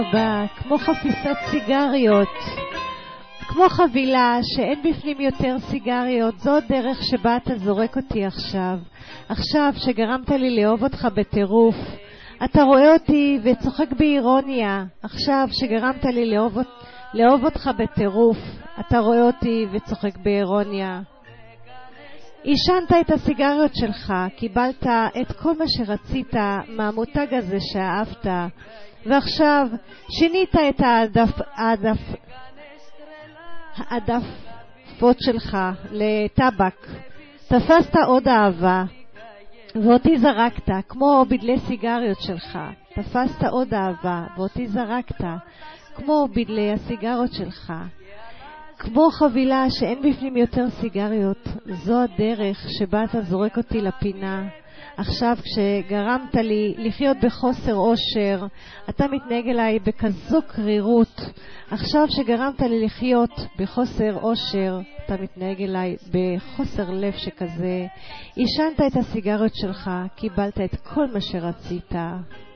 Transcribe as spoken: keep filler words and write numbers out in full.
הבא, כמו חפיסת סיגריות, כמו חבילה שאין בפנים יותר סיגריות. זו דרך שבה אתה זורק אותי עכשיו. עכשיו שגרמת לי לאהוב אותך בטירוף, אתה רואה אותי וצוחק באירוניה. עכשיו שגרמת לי לאהוב, לאהוב אותך בטירוף, אתה רואה אותי וצוחק באירוניה. עישנת את הסיגריות שלך, קיבלת את כל מה שרצית מהמותג הזה שאהבת, ועכשיו שינית את העדף, העדף, העדפות שלך לטבק. תפסת עוד אהבה ואותי זרקת, כמו בדלי סיגריות שלך. תפסת עוד אהבה ואותי זרקת, כמו בדלי הסיגריות שלך. כמו חבילה שאין בפנים יותר סיגריות. זו הדרך שבה אתה זורק אותי לפינה. עכשיו כשגרמת לי לחיות בחוסר אושר, אתה מתנהג אליי בכזו קרירות. עכשיו שגרמת לי לחיות בחוסר אושר, אתה מתנהג אליי בחוסר לב שכזה. עישנת את הסיגריות שלך, קיבלת את כל מה שרצית.